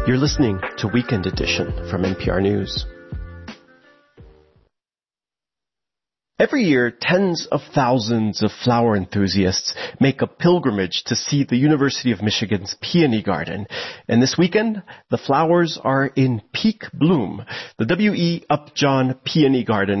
You're listening to Weekend Edition from NPR News. Every year, tens of thousands of flower enthusiasts make a pilgrimage to see the University of Michigan's Peony Garden. And this weekend, the flowers are in peak bloom. The W.E. Upjohn Peony Garden